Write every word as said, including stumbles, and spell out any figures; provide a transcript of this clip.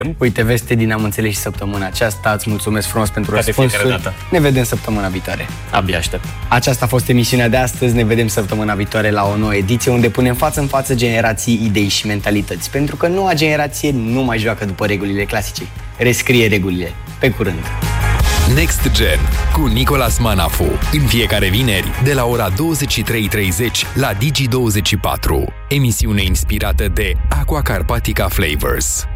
Uite, veste din am înțeles și săptămâna aceasta. Îți mulțumesc frumos pentru răspunsuri. Ne vedem săptămâna viitoare. Abia aștept. Aceasta a fost emisiunea de astăzi. Ne vedem săptămâna viitoare la o nouă ediție unde punem față în față generații, idei și mentalități. Pentru că noua generație nu mai joacă după regulile clasice. Rescrie regulile. Pe curând! Next Gen cu Nicolas Manafu. În fiecare vineri de la ora douăzeci și trei treizeci la Digi douăzeci și patru. Emisiune inspirată de Aqua Carpatica Flavors.